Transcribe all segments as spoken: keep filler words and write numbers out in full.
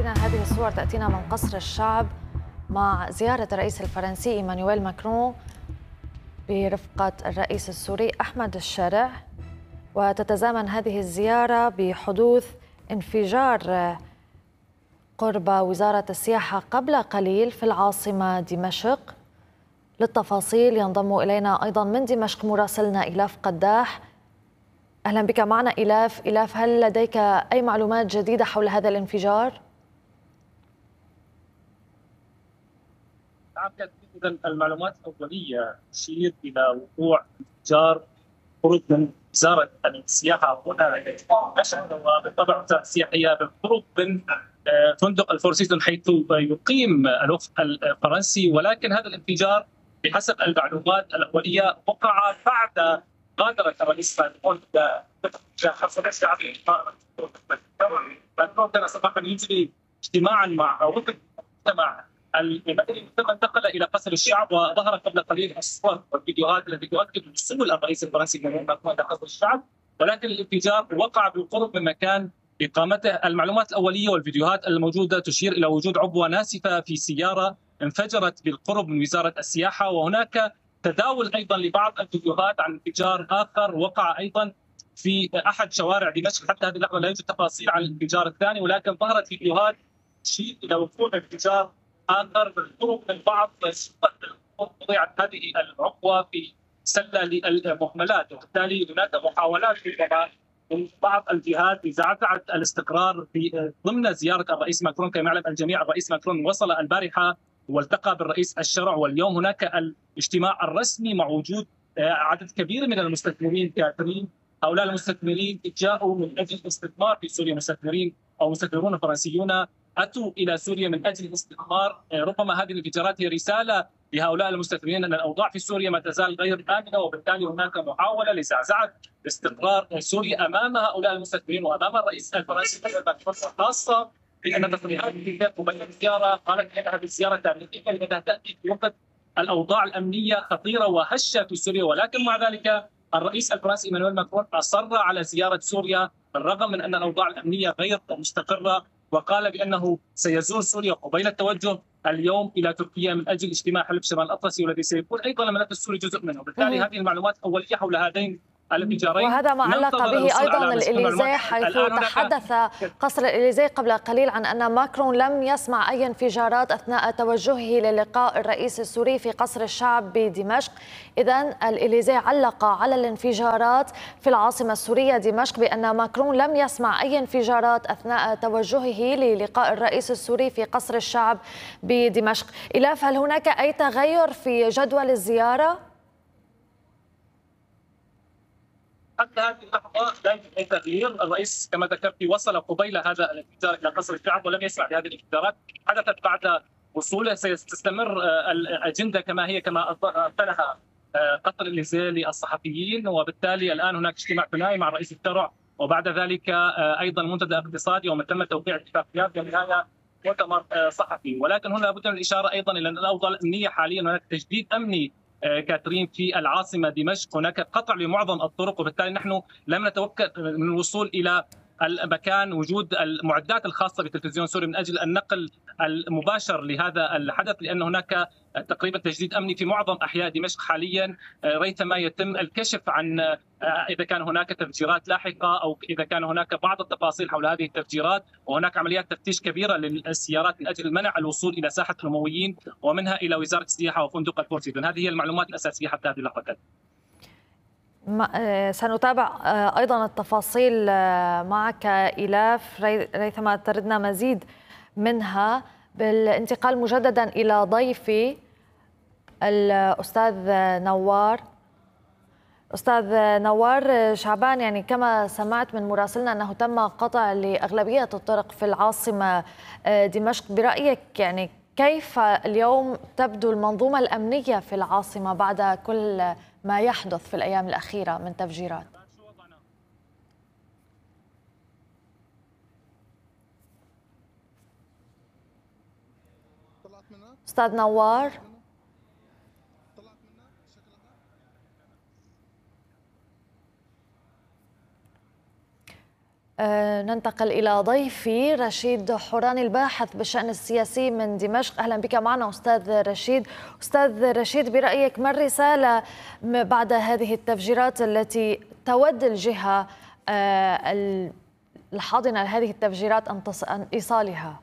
مشاهدينا هذه الصور تأتينا من قصر الشعب مع زيارة الرئيس الفرنسي إيمانويل ماكرون برفقة الرئيس السوري أحمد الشارع، وتتزامن هذه الزيارة بحدوث انفجار قرب وزارة السياحة قبل قليل في العاصمة دمشق. للتفاصيل ينضم إلينا أيضا من دمشق مراسلنا إلاف قداح. أهلا بك معنا إلاف. إلاف، هل لديك أي معلومات جديدة حول هذا الانفجار؟ إذا المعلومات الأولية تشير إلى وقوع انفجار قرب من وزارة السياحة هنا مشهد، وبالطبع وزارة السياحة بالقرب من فندق الفور سيزون حيث يقيم الوفد الفرنسي، ولكن هذا الانفجار بحسب المعلومات الأولية وقع بعد غادرة الرئيس ماكرون ماكرون كان صباحا يجري اجتماعا مع وفد المجتمع المدني، ثم انتقل الى قصر الشعب، وظهر قبل قليل الصور والفيديوهات التي تؤكد وصول الرئيس الفرنسي ماكرون الى قصر الشعب، ولكن الانفجار وقع بالقرب من مكان اقامته. المعلومات الاوليه والفيديوهات الموجوده تشير الى وجود عبوه ناسفه في سياره انفجرت بالقرب من وزاره السياحه، وهناك تداول ايضا لبعض الفيديوهات عن انفجار اخر وقع ايضا في احد شوارع دمشق. حتى هذه اللحظه لا يوجد تفاصيل عن الانفجار الثاني، ولكن ظهرت فيديوهات تشير الى وقوع انفجار اخر بالقرب من بعض وضعت هذه العقوه في سله للمهملات، وبالتالي هناك محاولات من بعض الجهات لزعزعه الاستقرار في ضمن زياره الرئيس ماكرون. كما يعلم الجميع الرئيس ماكرون وصل البارحه والتقى بالرئيس الشرع، واليوم هناك الاجتماع الرسمي مع وجود عدد كبير من المستثمرين كاترين. هؤلاء المستثمرين جاءوا من اجل الاستثمار في سوريا، مستثمرين او مستثمرون فرنسيون اتوا الى سوريا من اجل الاستثمار. ربما هذه الانفجارات هي رساله لهؤلاء المستثمرين ان الاوضاع في سوريا ما تزال غير امنه، وبالتالي هناك محاوله لزعزعه استقرار سوريا امام هؤلاء المستثمرين وامام الرئيس الفرنسي. فرصه خاصه بان تصريحات قبيل الزياره قالت انها بالزياره تاريخيه لانها تاتي في وقت الاوضاع الامنيه خطيره وهشه في سوريا، ولكن مع ذلك الرئيس الفرنسي ايمانويل ماكرون اصر على زياره سوريا بالرغم من ان الاوضاع الامنيه غير مستقره، وقال بانه سيزور سوريا قبيل التوجه اليوم الى تركيا من اجل اجتماع حلف شمال الاطلسي والذي سيكون ايضا الملف السوري جزء منه. بالتالي هذه المعلومات الاوليه حول هذين الانفجارين، وهذا ما علق به ايضا الاليزي، حيث تحدث قصر الاليزي قبل قليل عن ان ماكرون لم يسمع اي انفجارات اثناء توجهه للقاء الرئيس السوري في قصر الشعب بدمشق. اذا الاليزي علق على الانفجارات في العاصمه السوريه دمشق بان ماكرون لم يسمع اي انفجارات اثناء توجهه للقاء الرئيس السوري في قصر الشعب بدمشق. إلاف، هل هناك اي تغير في جدول الزياره؟ حتى هذه اللحظه لا يوجد اي تغيير. الرئيس كما ذكرت وصل قبيل هذا الانفجار الى قصر الشعب ولم يسمع بهذه الانفجارات. حدثت بعد وصوله. ستستمر الاجنده كما هي كما ارسلها قصر الاليزي للصحفيين، وبالتالي الان هناك اجتماع ثنائي مع رئيس الشرع، وبعد ذلك ايضا منتدى اقتصادي ومن تم توقيع اتفاقيات والنهايه مؤتمر صحفي. ولكن هنا لابد من الاشاره ايضا الى ان الاوضاع الامنيه حاليا هناك تجديد امني كاترين في العاصمه دمشق، هناك قطع لمعظم الطرق، وبالتالي نحن لم نتوكل من الوصول الى المكان وجود المعدات الخاصه بتلفزيون سوري من اجل النقل المباشر لهذا الحدث، لان هناك تقريبا تجديد امني في معظم احياء دمشق حاليا ريثما يتم الكشف عن اذا كان هناك تفجيرات لاحقه او اذا كان هناك بعض التفاصيل حول هذه التفجيرات، وهناك عمليات تفتيش كبيره للسيارات من اجل منع الوصول الى ساحه الامويين ومنها الى وزاره السياحه وفندق الفور سيزون. هذه هي المعلومات الاساسيه حتى هذه اللحظه. سنتابع أيضا التفاصيل معك إلاف ريثما تردنا مزيد منها. بالانتقال مجددا إلى ضيفي الأستاذ نوار. أستاذ نوار شعبان، يعني كما سمعت من مراسلنا أنه تم قطع لأغلبية الطرق في العاصمة دمشق. برأيك يعني كيف اليوم تبدو المنظومة الأمنية في العاصمة بعد كل ما يحدث في الأيام الأخيرة من تفجيرات؟ أستاذ نوار. آه، ننتقل إلى ضيفي رشيد حوراني الباحث بالشأن السياسي من دمشق. أهلا بك معنا أستاذ رشيد. أستاذ رشيد، برأيك ما الرسالة بعد هذه التفجيرات التي تود الجهة آه، الحاضنة لهذه التفجيرات أن إيصالها؟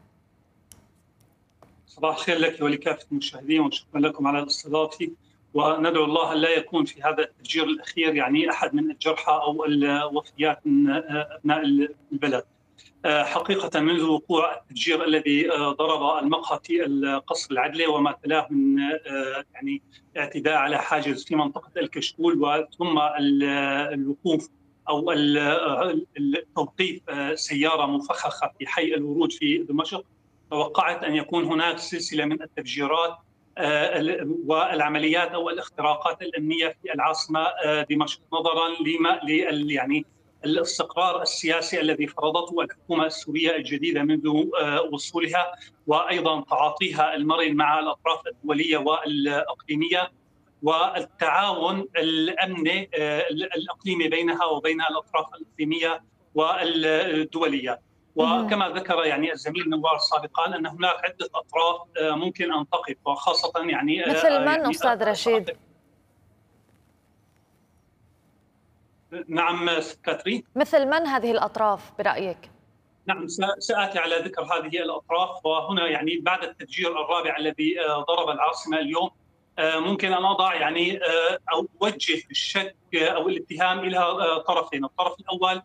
صباح الخير لك ولكافة المشاهدين، وشكرا لكم على الاستضافة. وندعو الله أن لا يكون في هذا التفجير الأخير يعني أحد من الجرحى أو الوفيات من أبناء البلد. حقيقة منذ وقوع التفجير الذي ضرب المقهى في القصر العدلي وما تلاه من يعني اعتداء على حاجز في منطقة الكشكول، وثم الوقوف أو توقيف سيارة مفخخة في حي الورود في دمشق، توقعت أن يكون هناك سلسلة من التفجيرات والعمليات أو الاختراقات الأمنية في العاصمة دمشق، نظرا لما يعني الاستقرار السياسي الذي فرضته الحكومة السورية الجديدة منذ وصولها، وأيضا تعاطيها المرن مع الأطراف الدولية والإقليمية، والتعاون الأمني الإقليمي بينها وبين الأطراف الإقليمية والدولية. وكما ذكر يعني الزميل نوار سابقا أن هناك عدة أطراف ممكن أن تقف، وخاصة يعني مثل من يعني أستاذ رشيد؟ نعم كاترين، مثل من هذه الأطراف برأيك؟ نعم سآتي على ذكر هذه الأطراف. وهنا يعني بعد التفجير الرابع الذي ضرب العاصمة اليوم، ممكن أن أضع يعني أو أوجه الشك أو الاتهام إلى طرفين. الطرف الأول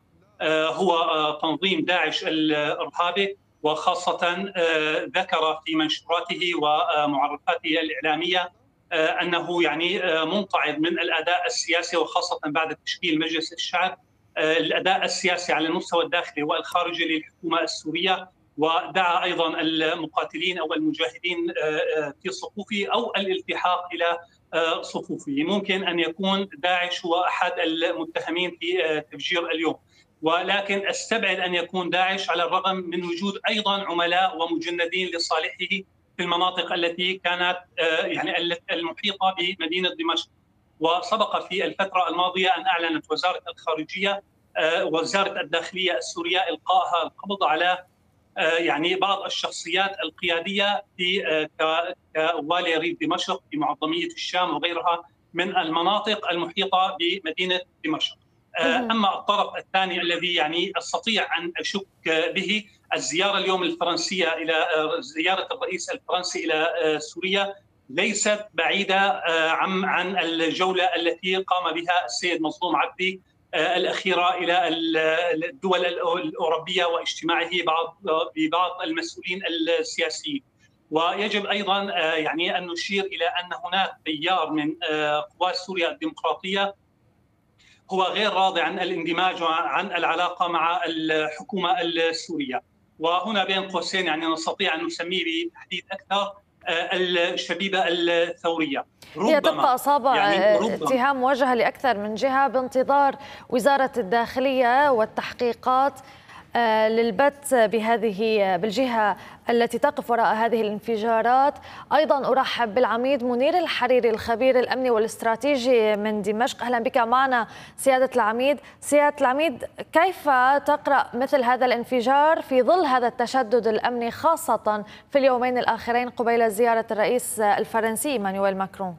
هو تنظيم داعش الإرهابي، وخاصة ذكر في منشوراته ومعرفاته الإعلامية أنه يعني منقعد من الأداء السياسي، وخاصة بعد تشكيل مجلس الشعب الأداء السياسي على المستوى الداخلي والخارجي للحكومة السورية، ودعا أيضا المقاتلين أو المجاهدين في صفوفه أو الالتحاق إلى صفوفه. ممكن أن يكون داعش هو أحد المتهمين في تفجير اليوم، ولكن استبعد أن يكون داعش على الرغم من وجود أيضا عملاء ومجندين لصالحه في المناطق التي كانت يعني المحيطة بمدينة دمشق. وسبق في الفترة الماضية أن أعلنت وزارة الخارجية وزارة الداخلية السورية إلقائها القبض على يعني بعض الشخصيات القيادية في كوالي ريف دمشق في معظمية الشام وغيرها من المناطق المحيطة بمدينة دمشق. أما الطرف الثاني الذي يعني أستطيع أن أشك به، الزيارة اليوم الفرنسية إلى زيارة الرئيس الفرنسي إلى سوريا ليست بعيدة عن عن الجولة التي قام بها السيد مظلوم عبدي الأخيرة إلى الدول الأوروبية واجتماعه بعض ببعض المسؤولين السياسيين. ويجب أيضا يعني أن نشير إلى أن هناك تيار من قوات سوريا الديمقراطية هو غير راضي عن الاندماج وعن العلاقة مع الحكومة السورية، وهنا بين قوسين يعني نستطيع أن نسميه بتحديد أكثر الشبيبة الثورية. هي تبقى أصابع يعني اتهام موجهة لأكثر من جهة بانتظار وزارة الداخلية والتحقيقات للبت بهذه بالجهة التي تقف وراء هذه الانفجارات. أيضا أرحب بالعميد منير الحريري الخبير الأمني والاستراتيجي من دمشق. أهلا بك معنا سيادة العميد. سيادة العميد، كيف تقرأ مثل هذا الانفجار في ظل هذا التشدد الأمني، خاصة في اليومين الآخرين قبيل زيارة الرئيس الفرنسي إيمانويل ماكرون؟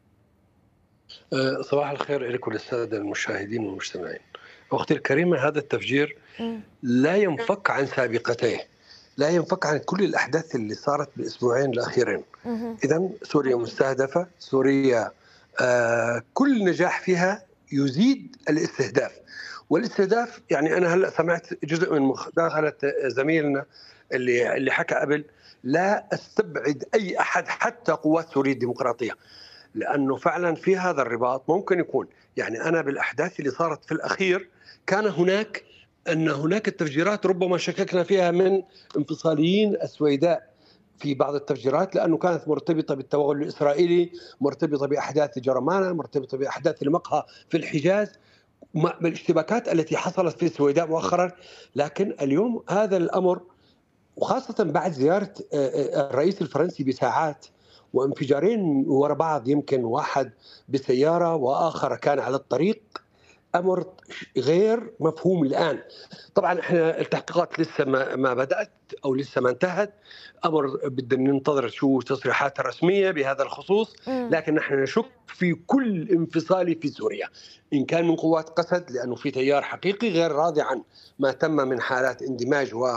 صباح الخير لكم السادة المشاهدين والمستمعين. أختي الكريمة، هذا التفجير لا ينفك عن سابقتيه، لا ينفك عن كل الأحداث اللي صارت بالأسبوعين الأخيرين. إذن سوريا مستهدفة، سوريا آه كل نجاح فيها يزيد الاستهداف، والاستهداف يعني أنا هلأ سمعت جزء من مداخلة زميلنا اللي اللي حكى قبل، لا أستبعد أي أحد حتى قوات سوريا الديمقراطية، لأنه فعلا في هذا الرباط ممكن يكون يعني أنا بالأحداث اللي صارت في الأخير كان هناك أن هناك التفجيرات ربما شككنا فيها من انفصاليين السويداء في بعض التفجيرات، لأنه كانت مرتبطة بالتوغل الإسرائيلي، مرتبطة بأحداث جرمانة، مرتبطة بأحداث المقهى في الحجاز، بالاشتباكات التي حصلت في السويداء مؤخرا. لكن اليوم هذا الأمر، وخاصة بعد زيارة الرئيس الفرنسي بساعات وانفجارين وراء بعض، يمكن واحد بسيارة وآخر كان على الطريق، امر غير مفهوم الان. طبعا احنا التحقيقات لسه ما ما بدات او لسه ما انتهت، امر بدنا ننتظر شو تصريحات رسميه بهذا الخصوص، لكن نحن نشك في كل انفصال في سوريا ان كان من قوات قسد، لانه في تيار حقيقي غير راضي عن ما تم من حالات اندماج و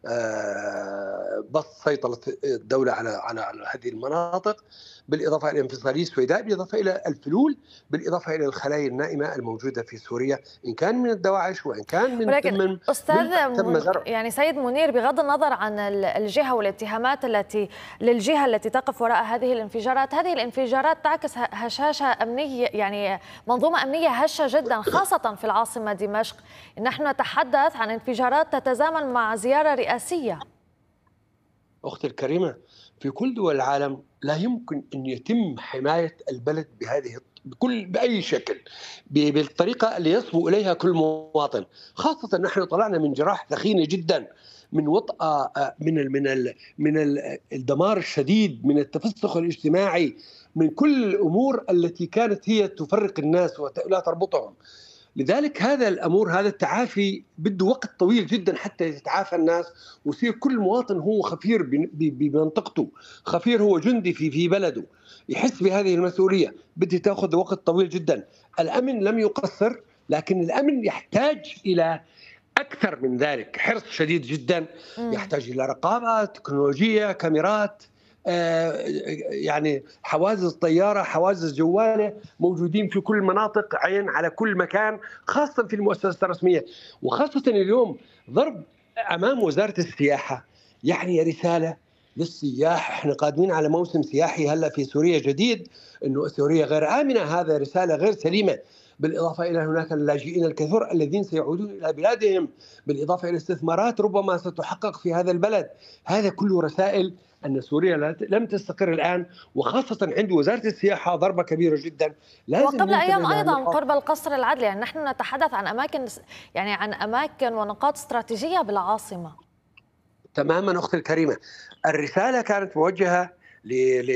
بسط سيطرة الدولة على على على هذه المناطق، بالإضافة إلى انفصالية السويداء، بالإضافة إلى الفلول، بالإضافة إلى الخلايا النائمة الموجودة في سوريا إن كان من الدواعش وإن كان من ولكن من أستاذ من من يعني سيد منير، بغض النظر عن الجهة والاتهامات التي للجهة التي تقف وراء هذه الانفجارات، هذه الانفجارات تعكس هشاشة أمنية، يعني منظومة أمنية هشة جدا خاصة في العاصمة دمشق. نحن نتحدث عن انفجارات تتزامن مع زيارة رئاسية. أختي الكريمة، في كل دول العالم لا يمكن أن يتم حماية البلد بهذه بكل بأي شكل بالطريقة اللي يصبو إليها كل مواطن، خاصة نحن طلعنا من جراح ثخينة جدا، من وطأة، من ال من ال من ال الدمار الشديد، من التفسخ الاجتماعي، من كل الأمور التي كانت هي تفرق الناس ولا تربطهم. لذلك هذا الأمور، هذا التعافي بده وقت طويل جدا حتى يتعافى الناس ويصير كل مواطن هو خفير بمنطقته، خفير هو جندي في في بلده، يحس بهذه المسؤولية. بدها تأخذ وقت طويل جدا. الأمن لم يقصر، لكن الأمن يحتاج إلى أكثر من ذلك، حرص شديد جدا، يحتاج إلى رقابة تكنولوجية، كاميرات، يعني حواجز طيارة، حواجز جوالة موجودين في كل المناطق، عين على كل مكان، خاصة في المؤسسات الرسمية. وخاصة اليوم ضرب أمام وزارة السياحة يعني رسالة للسياح، احنا قادمين على موسم سياحي هلا في سوريا جديد، انه سوريا غير آمنة، هذا رسالة غير سليمة. بالإضافة إلى هناك اللاجئين الكثر الذين سيعودون إلى بلادهم، بالإضافة إلى استثمارات ربما ستحقق في هذا البلد. هذا كله رسائل أن سوريا لم تستقر الآن، وخاصة عند وزارة السياحة ضربة كبيرة جدا. لازم وقبل أيام أيضا قرب القصر العدلي، يعني نحن نتحدث عن أماكن، يعني عن أماكن ونقاط استراتيجية بالعاصمة. تماما أختي الكريمة، الرسالة كانت موجهة ل ل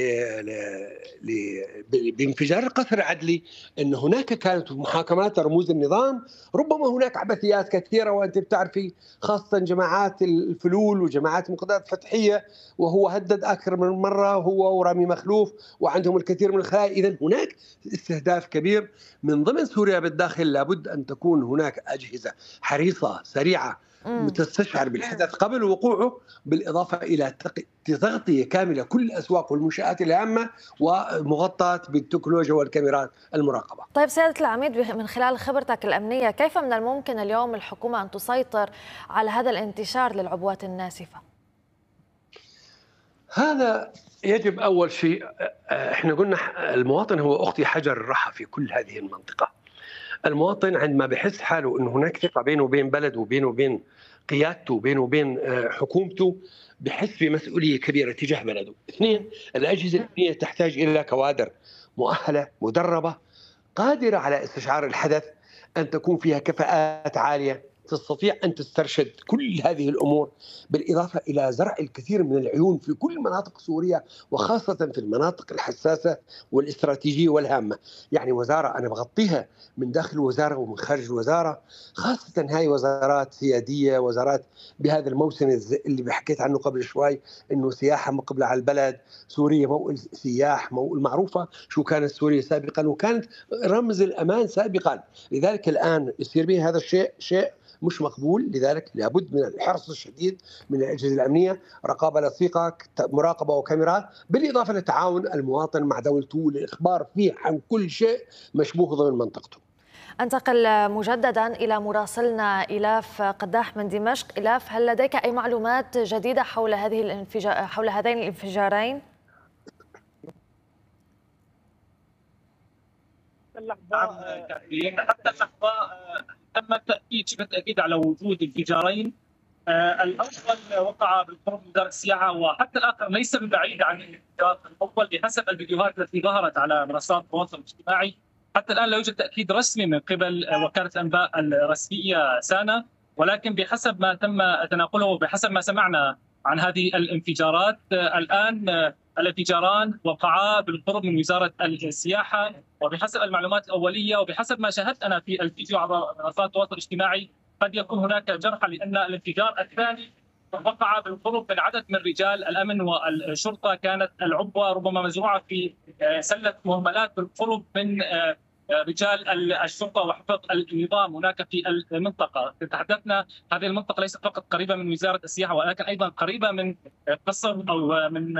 ل بانفجار القصر العدلي، أن هناك كانت محاكمات رموز النظام، ربما هناك عبثيات كثيرة وأنت بتعرفي، خاصة جماعات الفلول وجماعات المقداد الفتحية، وهو هدد أكثر من مرة هو ورامي مخلوف، وعندهم الكثير من الخلايا. إذن هناك استهداف كبير من ضمن سوريا بالداخل. لابد أن تكون هناك أجهزة حريصة سريعة تستشعر بالحدث قبل وقوعه، بالإضافة إلى تغطية كاملة كل الأسواق والمنشآت الهامة ومغطاة بالتكنولوجيا والكاميرات المراقبة. طيب سيادة العميد، من خلال خبرتك الأمنية، كيف من الممكن اليوم الحكومة أن تسيطر على هذا الانتشار للعبوات الناسفة؟ هذا يجب أول شيء، احنا قلنا المواطن هو أختي حجر الرحى في كل هذه المنطقة. المواطن عندما بحس حاله أن هناك ثقة بينه وبين بلده وبينه وبين قيادته وبينه وبين حكومته، بحس بمسؤولية كبيرة تجاه بلده. اثنين، الأجهزة الأمنية تحتاج إلى كوادر مؤهلة مدربة قادرة على استشعار الحدث، أن تكون فيها كفاءات عالية تستطيع أن تسترشد كل هذه الأمور، بالإضافة إلى زرع الكثير من العيون في كل مناطق سوريا، وخاصة في المناطق الحساسة والاستراتيجية والهامة. يعني وزارة أنا بغطيها من داخل الوزارة ومن خارج الوزارة، خاصة هاي وزارات سيادية، وزارات بهذا الموسم اللي حكيت عنه قبل شوي، إنه سياحة مقبلة على البلد. سوريا موئل سياح، موئل معروفة شو كانت سوريا سابقا، وكانت رمز الأمان سابقا. لذلك الآن يصير به هذا الشيء شيء مش مقبول. لذلك لابد من الحرص الشديد من الأجهزة الأمنية، رقابة لصيقة، مراقبة وكاميرات، بالإضافة لتعاون المواطن مع دولته للإخبار فيه عن كل شيء مشبوه ضمن منطقته. أنتقل مجددا إلى مراسلنا إلاف قداح من دمشق. إلاف، هل لديك أي معلومات جديدة حول هذه الانفجار حول هذين الانفجارين؟ حتى اللحظة تم التأكيد شبه التأكيد على وجود انفجارين. آه الأول وقع بالقرب من دار السياحة، وحتى الآخر ليس ببعيد عن الانفجار الأول بحسب الفيديوهات التي ظهرت على منصات التواصل الاجتماعي. حتى الآن لا يوجد تأكيد رسمي من قبل وكالة الأنباء الرسمية سانا، ولكن بحسب ما تم تناقله وبحسب ما سمعنا عن هذه الانفجارات آه الآن آه الانفجاران وقعا بالقرب من وزاره السياحه، وبحسب المعلومات الاوليه وبحسب ما شاهدت انا في الفيديو عبر منصات التواصل الاجتماعي قد يكون هناك جرحى، لان الانفجار الثاني وقع بالقرب من عدد من رجال الامن والشرطه. كانت العبوه ربما مزروعه في سله مهملات بالقرب من رجال الشرطه وحفظ النظام هناك في المنطقه. تحدثنا هذه المنطقه ليست فقط قريبه من وزاره السياحه ولكن ايضا قريبه من قصر او من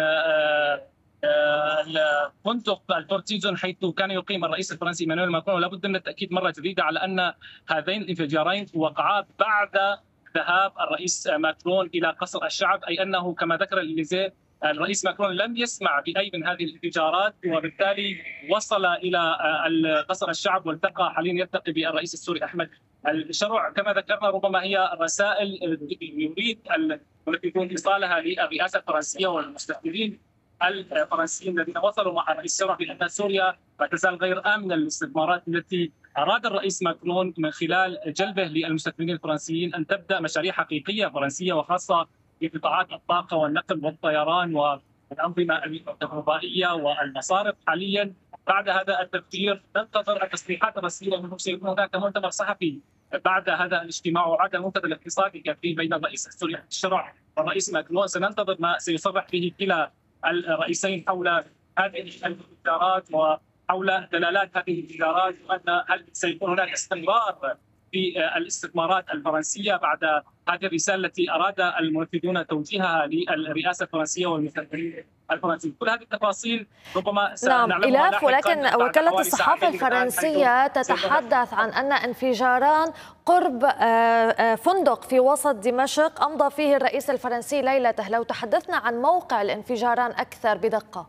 الفندق الفور سيزون حيث كان يقيم الرئيس الفرنسي ايمانويل ماكرون. ولا بد من التاكيد مره جديده على ان هذين الانفجارين وقعا بعد ذهاب الرئيس ماكرون الى قصر الشعب، اي انه كما ذكر الإليزيه الرئيس ماكرون لم يسمع بأي من هذه الانفجارات، وبالتالي وصل الى قصر الشعب والتقى حاليا يلتقي بالرئيس السوري احمد الشرع. كما ذكرنا ربما هي رسائل يريد المنفذون ايصالها للرئاسه الفرنسيه والمستثمرين الفرنسيين الذين وصلوا مع الرئيس الشرع بان سوريا لا تزال غير امنه للاستثمارات التي اراد الرئيس ماكرون من خلال جلبه للمستثمرين الفرنسيين ان تبدا مشاريع حقيقيه فرنسيه وخاصه في قطاعات الطاقه والنقل والطيران والانظمه الكهربائيه والمصارف. حاليا بعد هذا التفجير ننتظر التصريحات الرسميه منه. سيكون هناك مؤتمر صحفي بعد هذا الاجتماع وعد المنتدى الاقتصادي كافي بين الرئيس السوري احمد الشرع والرئيس ماكرون. سننتظر ما سيصرح به كلا الرئيسين حول هذه الانفجارات وحول دلالات هذه الانفجارات، وان هل سيكون هناك استمرار في الاستثمارات الفرنسيه بعد هذه الرساله التي اراد المنفذون توجيهها للرئاسه الفرنسيه والمستثمرين الفرنسيين. كل هذه التفاصيل ربما نعم إلاف، ولكن وكالة الصحافة الفرنسية تتحدث عن أن انفجاران قرب فندق في وسط دمشق أمضى فيه الرئيس الفرنسي ليلته. لو تحدثنا عن موقع الانفجاران أكثر بدقة.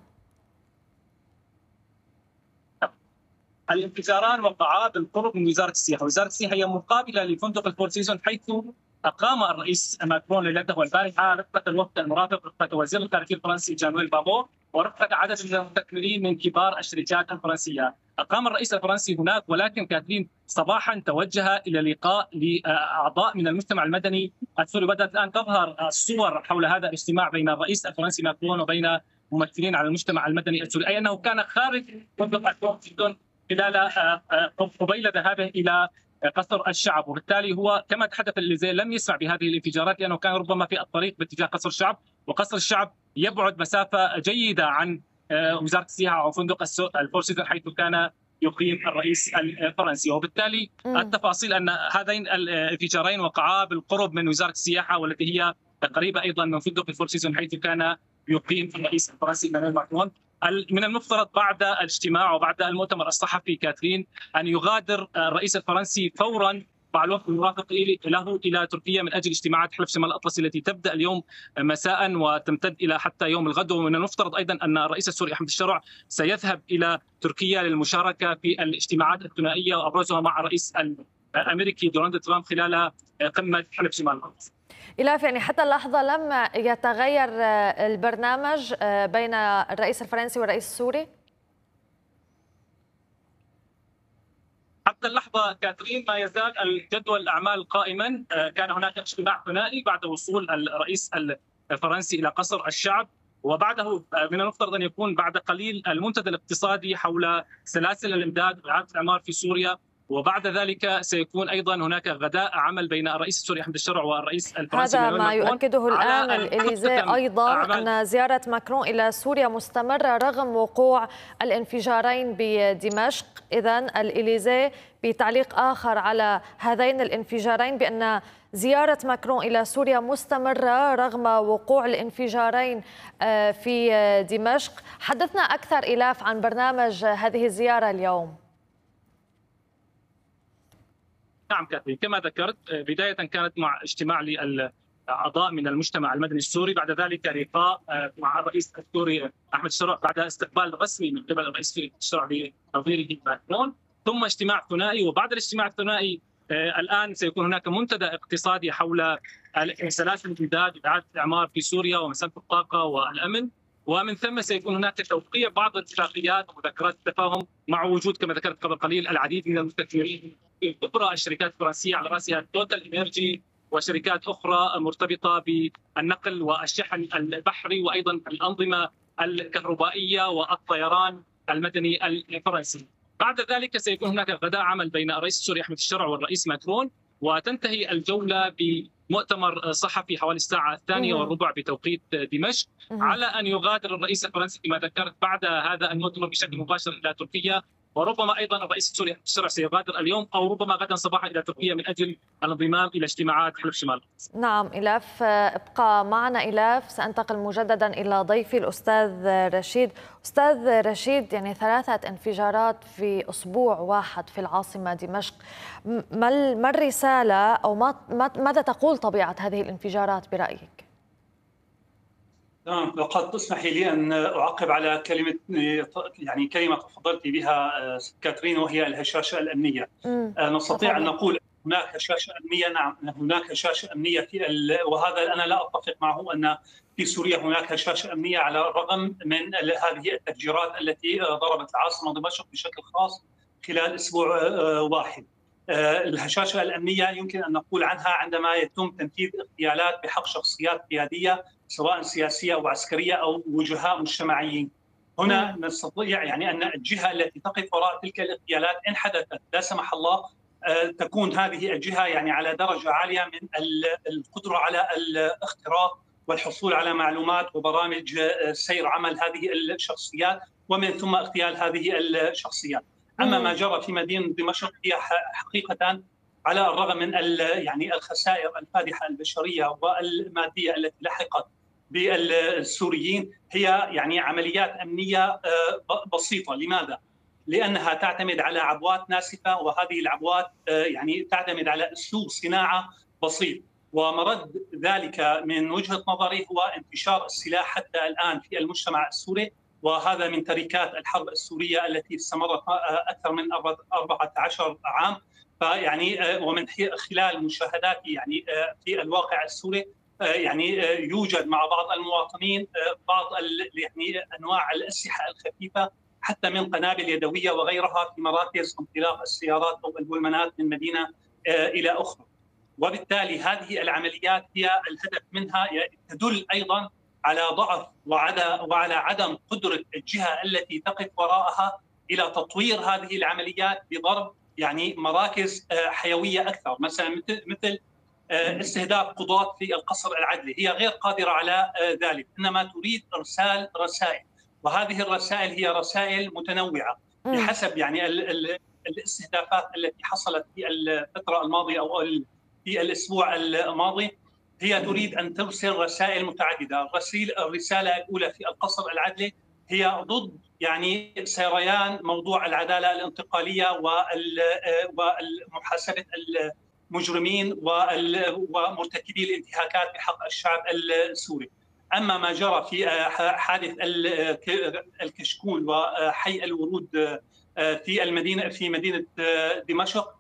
الانفجاران وقعا بالقرب من وزاره السياحه، وزاره السياحه هي مقابله لفندق الفور سيزون حيث اقام الرئيس ماكرون ليلته البارحه رفقه الوفد المرافق، رفقه وزير الخارجيه الفرنسي جانويل بابو ورفقه عدد من المستثمرين من كبار الشركات الفرنسيه. اقام الرئيس الفرنسي هناك، ولكن كاترين صباحا توجه الى لقاء لاعضاء من المجتمع المدني السوري. بدات الان تظهر الصور حول هذا الاجتماع بين الرئيس الفرنسي ماكرون وبين ممثلين على المجتمع المدني السوري، اي انه كان خارج فندق الفور سيزون خلال قبيل ذهابه الى قصر الشعب، وبالتالي هو كما تحدث الإليزيه لم يسمع بهذه الانفجارات لانه كان ربما في الطريق باتجاه قصر الشعب، وقصر الشعب يبعد مسافه جيده عن وزاره السياحه وفندق الفور سيزون حيث كان يقيم الرئيس الفرنسي. وبالتالي م. التفاصيل ان هذين الانفجارين وقعا بالقرب من وزاره السياحه والتي هي قريبه ايضا من فندق الفور سيزون حيث كان يقيم الرئيس الفرنسي ايمانويل ماكرون. من المفترض بعد الاجتماع وبعد المؤتمر الصحفي كاترين ان يغادر الرئيس الفرنسي فورا مع الوفد المرافق له الى تركيا من اجل اجتماعات حلف شمال الاطلسي التي تبدا اليوم مساء وتمتد الى حتى يوم الغد. ومن المفترض ايضا ان الرئيس السوري احمد الشرع سيذهب الى تركيا للمشاركه في الاجتماعات الثنائيه وابرزها مع الرئيس الامريكي دونالد ترامب خلال قمه حلف شمال الاطلسي. إلاف، يعني حتى اللحظة لم يتغير البرنامج بين الرئيس الفرنسي والرئيس السوري؟ حتى اللحظة كاترين ما يزال الجدول الأعمال قائما. كان هناك اجتماع ثنائي بعد وصول الرئيس الفرنسي إلى قصر الشعب، وبعده من المفترض أن يكون بعد قليل المنتدى الاقتصادي حول سلاسل الإمداد وإعادة الإعمار في سوريا، وبعد ذلك سيكون ايضا هناك غداء عمل بين الرئيس السوري احمد الشرع والرئيس الفرنسي. هذا ما يؤكده الان الإليزيه ايضا ان زياره ماكرون الى سوريا مستمره رغم وقوع الانفجارين بدمشق. اذا الإليزيه بتعليق اخر على هذين الانفجارين بان زياره ماكرون الى سوريا مستمره رغم وقوع الانفجارين في دمشق. حدثنا اكثر إلاف عن برنامج هذه الزياره اليوم. نعم كاترين، كما ذكرت بداية كانت مع اجتماع للأعضاء من المجتمع المدني السوري، بعد ذلك لقاء مع الرئيس السوري أحمد الشرع بعد استقبال رسمي من قبل الرئيس السوري أحمد الشرع بنظيره ماكرون، ثم اجتماع ثنائي. وبعد الاجتماع الثنائي الآن سيكون هناك منتدى اقتصادي حول سلاسل الإمداد وإعادة الإعمار في سوريا ومسألة الطاقة والأمن، ومن ثم سيكون هناك توقيع بعض الاتفاقيات ومذكرات التفاهم مع وجود كما ذكرت قبل قليل العديد من المستثمرين في كبرى الشركات الفرنسيه على راسها توتال انرجي وشركات اخرى مرتبطه بالنقل والشحن البحري وايضا الانظمه الكهربائية والطيران المدني الفرنسي. بعد ذلك سيكون هناك غداء عمل بين الرئيس السوري أحمد الشرع والرئيس ماكرون، وتنتهي الجولة بمؤتمر صحفي حوالي الساعة الثانية والربع بتوقيت دمشق، على أن يغادر الرئيس الفرنسي كما ذكرت بعد هذا المؤتمر بشكل مباشر إلى تركيا، وربما ايضا الرئيس السوري أحمد الشرع سيغادر اليوم او ربما غدا صباحا الى تركيا من اجل الانضمام الى اجتماعات حلف شمال. نعم إلاف، ابقى معنا إلاف. سأنتقل مجددا الى ضيفي الاستاذ رشيد. استاذ رشيد، يعني ثلاثه انفجارات في اسبوع واحد في العاصمه دمشق، ما ما الرساله او ما ماذا تقول طبيعه هذه الانفجارات برايك؟ نعم، لقد تسمحي لي ان اعقب على كلمه يعني كلمه تفضلتي بها كاترين، وهي الهشاشه الامنيه. مم. نستطيع ان نقول هناك هشاشه امنيه، نعم هناك هشاشه امنيه في ال... وهذا انا لا اتفق معه ان في سوريا هناك هشاشه امنيه، على الرغم من هذه التفجيرات التي ضربت العاصمه دمشق بشكل خاص خلال اسبوع واحد. الهشاشه الامنيه يمكن ان نقول عنها عندما يتم تنفيذ اغتيالات بحق شخصيات قياديه سواء سياسيه او عسكريه او وجهاء مجتمعيين. هنا نستطيع يعني ان الجهه التي تقف وراء تلك الاغتيالات ان حدثت لا سمح الله تكون هذه الجهه يعني على درجه عاليه من القدره على الاختراق والحصول على معلومات وبرامج سير عمل هذه الشخصيات، ومن ثم اغتيال هذه الشخصيات. اما ما جرى في مدينه دمشق هي حقيقه على الرغم من يعني الخسائر الفادحه البشريه والماديه التي لحقت بالسوريين، هي يعني عمليات امنيه بسيطه. لماذا؟ لانها تعتمد على عبوات ناسفه، وهذه العبوات يعني تعتمد على اسلوب صناعه بسيط، ومرد ذلك من وجهه نظري هو انتشار السلاح حتى الان في المجتمع السوري، وهذا من تركات الحرب السوريه التي استمرت اكثر من أربعة عشر عام. فيعني ومن خلال مشاهداتي يعني في الواقع السوري يعني يوجد مع بعض المواطنين بعض يعني انواع الاسلحه الخفيفه حتى من قنابل يدويه وغيرها في مراكز انطلاق السيارات او البولمانات من مدينه الى اخرى. وبالتالي هذه العمليات هي الهدف منها تدل ايضا على ضعف وعلى عدم قدره الجهه التي تقف وراءها الى تطوير هذه العمليات بضرب يعني مراكز حيويه اكثر، مثلا مثل مثل استهداف قضاة في القصر العدلي. هي غير قادره على ذلك، انما تريد ارسال رسائل، وهذه الرسائل هي رسائل متنوعه بحسب يعني الاستهدافات التي حصلت في الفتره الماضيه او في الاسبوع الماضي. هي تريد ان ترسل رسائل متعدده. الرساله الاولى في القصر العدلي هي ضد يعني سريان موضوع العداله الانتقاليه ومحاسبه المجرمين ومرتكبي الانتهاكات بحق الشعب السوري. اما ما جرى في حادث الكشكول وحي الورود في المدينه في مدينه دمشق،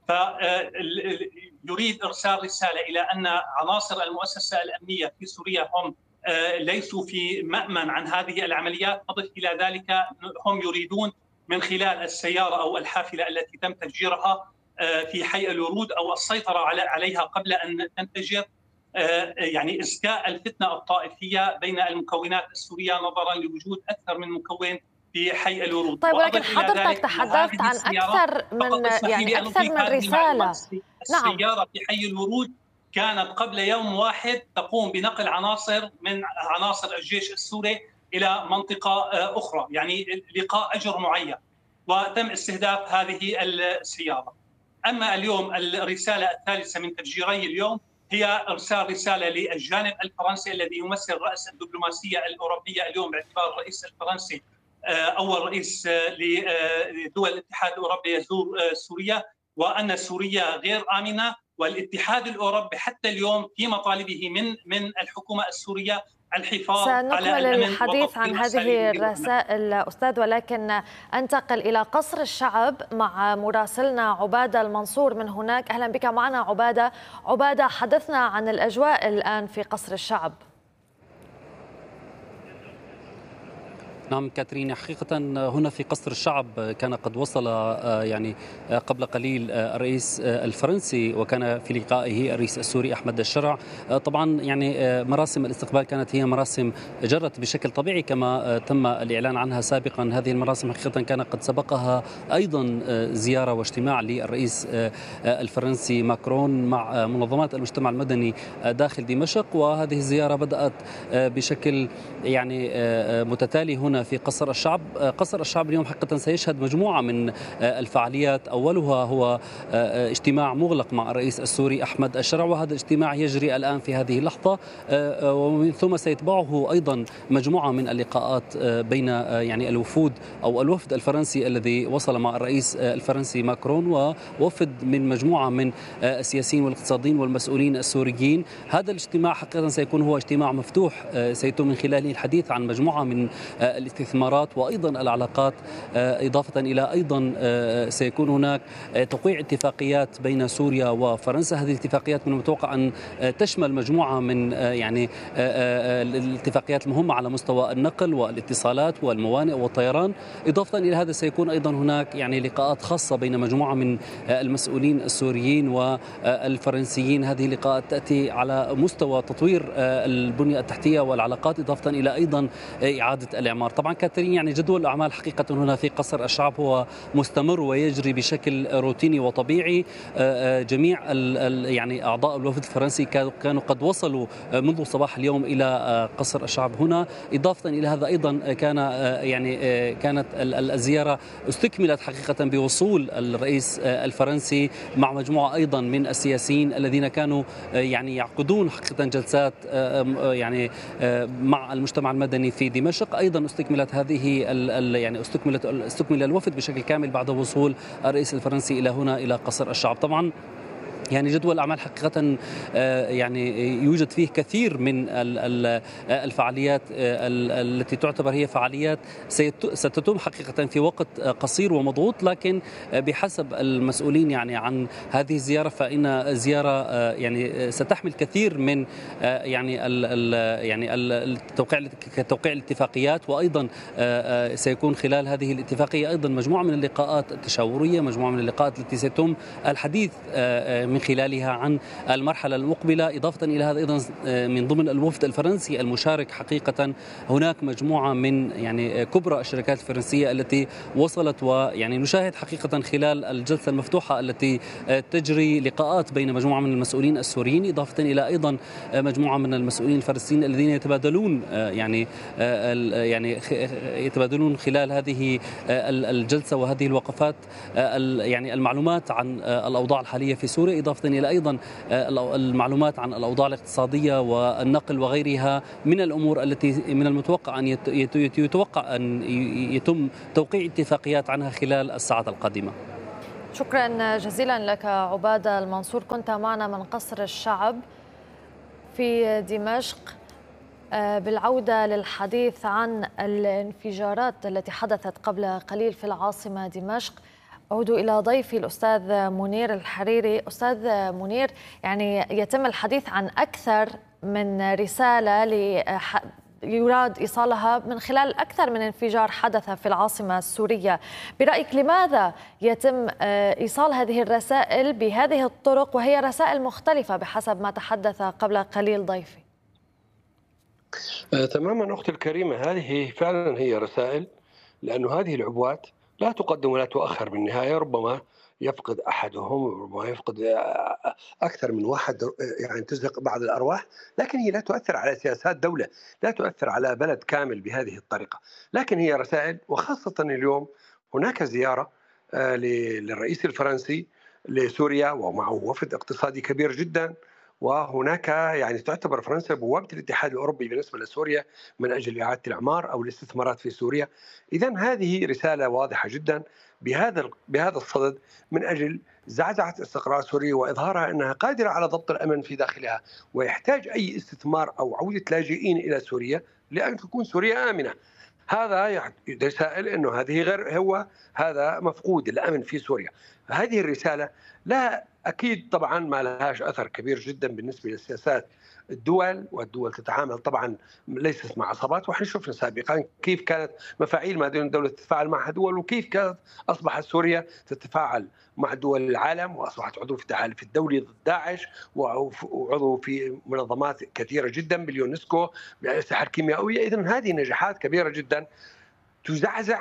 فيريد ارسال رساله الى ان عناصر المؤسسه الامنيه في سوريا هم ليسوا في مأمن عن هذه العمليات. أضف إلى ذلك هم يريدون من خلال السيارة أو الحافلة التي تم تفجيرها في حي الورود أو السيطرة عليها قبل أن تنفجر، يعني إزكاء الفتنة الطائفية بين المكونات السورية نظرا لوجود أكثر من مكون في حي الورود. طيب، ولكن حضرتك تحدثت عن أكثر من يعني أكثر من رسالة. نعم. السيارة في حي الورود كانت قبل يوم واحد تقوم بنقل عناصر من عناصر الجيش السوري إلى منطقة أخرى، يعني لقاء أجر معين، وتم استهداف هذه السيارة. أما اليوم الرسالة الثالثة من تفجيري اليوم هي إرسال رسالة للجانب الفرنسي الذي يمثل رأس الدبلوماسية الأوروبية اليوم، باعتبار الرئيس الفرنسي أول رئيس لدول الاتحاد الأوروبي يزور سوريا، وأن سوريا غير آمنة، والاتحاد الأوروبي حتى اليوم في مطالبه من من الحكومة السورية الحفاظ على الأمن. سنكمل الحديث عن هذه الرسائل أستاذ، ولكن أنتقل إلى قصر الشعب مع مراسلنا عبادة المنصور من هناك. أهلا بك معنا عبادة. عبادة، حدثنا عن الأجواء الآن في قصر الشعب. نعم كاترين، حقيقة هنا في قصر الشعب كان قد وصل يعني قبل قليل الرئيس الفرنسي، وكان في لقائه الرئيس السوري أحمد الشرع. طبعا يعني مراسم الاستقبال كانت هي مراسم جرت بشكل طبيعي كما تم الإعلان عنها سابقا. هذه المراسم حقيقة كان قد سبقها أيضا زيارة واجتماع للرئيس الفرنسي ماكرون مع منظمات المجتمع المدني داخل دمشق، وهذه الزيارة بدأت بشكل يعني متتالي هنا في قصر الشعب. قصر الشعب اليوم حقيقة سيشهد مجموعة من الفعاليات، أولها هو اجتماع مغلق مع الرئيس السوري أحمد الشرع، وهذا الاجتماع يجري الآن في هذه اللحظة، ومن ثم سيتبعه أيضا مجموعة من اللقاءات بين يعني الوفود أو الوفد الفرنسي الذي وصل مع الرئيس الفرنسي ماكرون ووفد من مجموعة من السياسيين والاقتصاديين والمسؤولين السوريين. هذا الاجتماع حقيقة سيكون هو اجتماع مفتوح سيتم من خلاله الحديث عن مجموعة من الاستثمارات وأيضا العلاقات، إضافة إلى أيضا سيكون هناك توقيع اتفاقيات بين سوريا وفرنسا. هذه الاتفاقيات من المتوقع أن تشمل مجموعة من يعني الاتفاقيات المهمة على مستوى النقل والاتصالات والموانئ والطيران. إضافة إلى هذا سيكون أيضا هناك يعني لقاءات خاصة بين مجموعة من المسؤولين السوريين والفرنسيين. هذه اللقاءات تأتي على مستوى تطوير البنية التحتية والعلاقات، إضافة إلى أيضا إعادة الإعمار. طبعا كاترين يعني جدول الأعمال حقيقة هنا في قصر الشعب هو مستمر ويجري بشكل روتيني وطبيعي. جميع يعني أعضاء الوفد الفرنسي كانوا قد وصلوا منذ صباح اليوم إلى قصر الشعب هنا. إضافة إلى هذا أيضا كان يعني كانت الزيارة استكملت حقيقة بوصول الرئيس الفرنسي مع مجموعة أيضا من السياسيين الذين كانوا يعني يعقدون حقيقة جلسات يعني مع المجتمع المدني في دمشق. أيضا استكملت هذه يعني استكملت استكمل الوفد بشكل كامل بعد وصول الرئيس الفرنسي إلى هنا إلى قصر الشعب. طبعا يعني جدول الأعمال حقيقة يعني يوجد فيه كثير من الفعاليات التي تعتبر هي فعاليات ستتم حقيقة في وقت قصير ومضغوط، لكن بحسب المسؤولين يعني عن هذه الزيارة فإن زيارة يعني ستحمل كثير من يعني ال يعني التوقيع توقيع الاتفاقيات، وأيضا سيكون خلال هذه الاتفاقية أيضا مجموعة من اللقاءات التشاورية، مجموعة من اللقاءات التي سيتم الحديث من خلالها عن المرحلة المقبلة. إضافة إلى هذا أيضا من ضمن الوفد الفرنسي المشارك حقيقة هناك مجموعة من يعني كبرى الشركات الفرنسية التي وصلت، ويعني نشاهد حقيقة خلال الجلسة المفتوحة التي تجري لقاءات بين مجموعة من المسؤولين السوريين، إضافة إلى أيضا مجموعة من المسؤولين الفرنسيين الذين يتبادلون يعني يعني يتبادلون خلال هذه الجلسة وهذه الوقفات يعني المعلومات عن الأوضاع الحالية في سوريا، إضافة إلى أيضا المعلومات عن الأوضاع الاقتصادية والنقل وغيرها من الأمور التي من المتوقع أن يتوقع أن يتم توقيع اتفاقيات عنها خلال الساعات القادمة. شكرا جزيلا لك عبادة المنصور، كنت معنا من قصر الشعب في دمشق. بالعودة للحديث عن الانفجارات التي حدثت قبل قليل في العاصمة دمشق، أعود إلى ضيفي الأستاذ منير الحريري. أستاذ منير، يعني يتم الحديث عن أكثر من رسالة يراد إيصالها من خلال أكثر من انفجار حدث في العاصمة السورية. برأيك لماذا يتم إيصال هذه الرسائل بهذه الطرق وهي رسائل مختلفة بحسب ما تحدث قبل قليل ضيفي؟ آه تماما أختي الكريمة، هذه فعلا هي رسائل، لأن هذه العبوات لا تقدم ولا تؤخر بالنهاية. ربما يفقد أحدهم، ربما يفقد أكثر من واحد، يعني تزهق بعض الأرواح، لكن هي لا تؤثر على سياسات دولة، لا تؤثر على بلد كامل بهذه الطريقة. لكن هي رسائل، وخاصة اليوم هناك زيارة للرئيس الفرنسي لسوريا ومعه وفد اقتصادي كبير جدا، وهناك يعني تعتبر فرنسا بوابة الاتحاد الأوروبي بالنسبة لسوريا من أجل إعادة الإعمار أو الاستثمارات في سوريا. إذن هذه رسالة واضحة جدا بهذا بهذا الصدد من أجل زعزعة استقرار سوريا وإظهارها أنها قادرة على ضبط الأمن في داخلها، ويحتاج أي استثمار أو عودة لاجئين إلى سوريا لأن تكون سوريا آمنة. هذا رسائل أنه هذه غير هو هذا مفقود الأمن في سوريا. هذه الرسالة لا أكيد طبعا ما لهاش أثر كبير جدا بالنسبة للسياسات الدول، والدول تتعامل طبعا ليست مع عصابات، واحنا شفنا سابقا كيف كانت مفاعيل ما دون الدولة تتفاعل مع دول، وكيف كانت أصبحت سوريا تتفاعل مع دول العالم، وأصبحت عضو في التحالف الدولي ضد داعش، وعضو في منظمات كثيرة جدا باليونسكو بالأسلحة الكيميائية. إذن هذه نجاحات كبيرة جدا تزعزع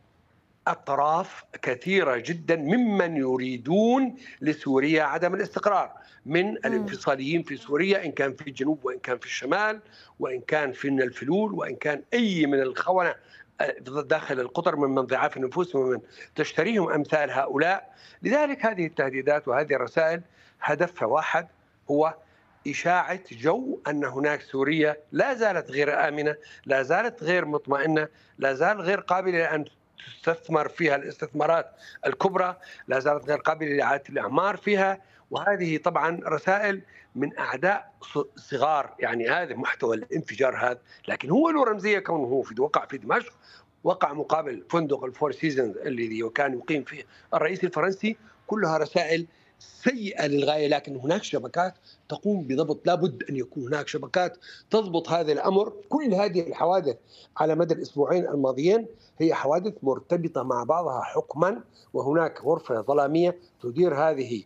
أطراف كثيرة جدا ممن يريدون لسوريا عدم الاستقرار، من الانفصاليين في سوريا إن كان في الجنوب وإن كان في الشمال وإن كان في الفلول وإن كان أي من الخونة داخل القطر ممن ضعاف النفوس ومن تشتريهم أمثال هؤلاء. لذلك هذه التهديدات وهذه الرسائل هدفها واحد، هو إشاعة جو أن هناك سوريا لا زالت غير آمنة، لا زالت غير مطمئنة، لا زال غير قابلة أن تستثمر فيها الاستثمارات الكبرى، لا زالت غير قابلة لإعادة الأعمار فيها. وهذه طبعا رسائل من أعداء صغار، يعني هذا محتوى الانفجار هذا، لكن هو له رمزية كونه هو في وقع في دمشق، وقع مقابل فندق الفور سيزونز الذي كان يقيم فيه الرئيس الفرنسي، كلها رسائل سيئة للغاية. لكن هناك شبكات تقوم بضبط، لابد أن يكون هناك شبكات تضبط هذا الأمر. كل هذه الحوادث على مدى الأسبوعين الماضيين هي حوادث مرتبطة مع بعضها حكما، وهناك غرفة ظلامية تدير هذه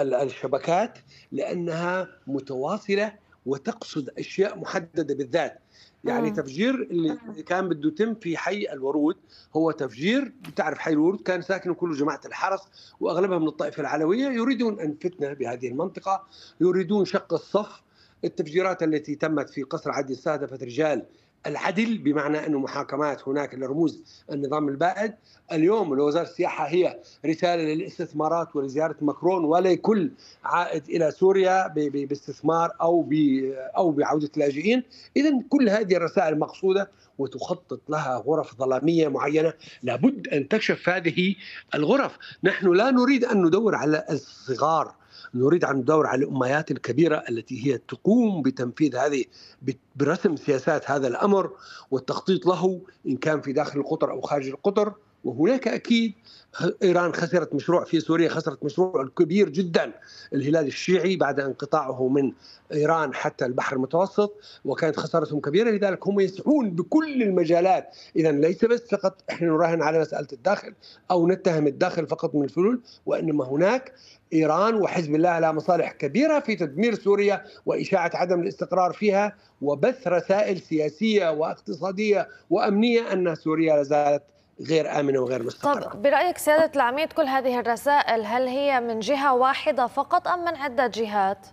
الشبكات لأنها متواصلة وتقصد أشياء محددة بالذات. يعني مم. تفجير اللي كان بده يتم في حي الورود هو تفجير، بتعرف حي الورود كان ساكن كله جماعة الحرس وأغلبها من الطائفة العلوية، يريدون أن فتنة بهذه المنطقة، يريدون شق الصف. التفجيرات التي تمت في قصر عدن استهدفت رجال العدل، بمعنى أنه محاكمات هناك لرموز النظام البائد. اليوم وزارة السياحة هي رسالة للاستثمارات ولزيارة ماكرون ولكل عائد إلى سوريا باستثمار أو أو بعودة اللاجئين. إذن كل هذه الرسائل مقصودة وتخطط لها غرف ظلامية معينة، لابد أن تكشف هذه الغرف. نحن لا نريد أن ندور على الصغار، نريد أن ندور على الأميات الكبيرة التي هي تقوم بتنفيذ هذه، برسم سياسات هذا الأمر والتخطيط له إن كان في داخل القطر أو خارج القطر. وهناك أكيد إيران خسرت مشروع في سوريا، خسرت مشروع كبير جدا، الهلال الشيعي، بعد انقطاعه من إيران حتى البحر المتوسط، وكانت خسارتهم كبيرة. لذلك هم يسعون بكل المجالات. إذا ليس بس فقط إحنا نراهن على مسألة الداخل أو نتهم الداخل فقط من الفلول، وإنما هناك إيران وحزب الله لها مصالح كبيرة في تدمير سوريا وإشاعة عدم الاستقرار فيها، وبث رسائل سياسية واقتصادية وأمنية أن سوريا لازالت غير آمنة وغير مستقرة. طب برأيك سيادة العميد كل هذه الرسائل هل هي من جهة واحدة فقط أم من عدة جهات؟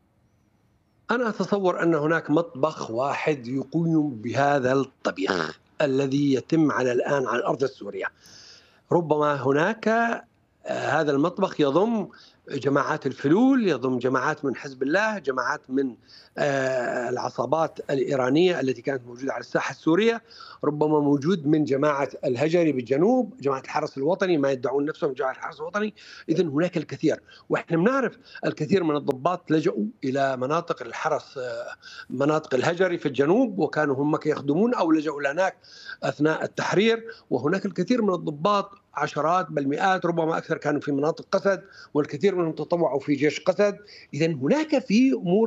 أنا أتصور أن هناك مطبخ واحد يقوم بهذا الطبيخ الذي يتم على الآن على الأرض السورية. ربما هناك هذا المطبخ يضم جماعات الفلول، يضم جماعات من حزب الله، جماعات من العصابات الإيرانية التي كانت موجودة على الساحة السورية، ربما موجود من جماعة الهجري بالجنوب، جماعة الحرس الوطني ما يدعون نفسهم جماعة الحرس الوطني. إذن هناك الكثير، وإحنا بنعرف الكثير من الضباط لجأوا إلى مناطق الحرس، مناطق الهجري في الجنوب، وكانوا هم يخدمون أو لجأوا هناك أثناء التحرير. وهناك الكثير من الضباط، عشرات بل مئات ربما أكثر، كانوا في مناطق قسد، والكثير منهم تطوعوا في جيش قسد. إذن هناك في أمور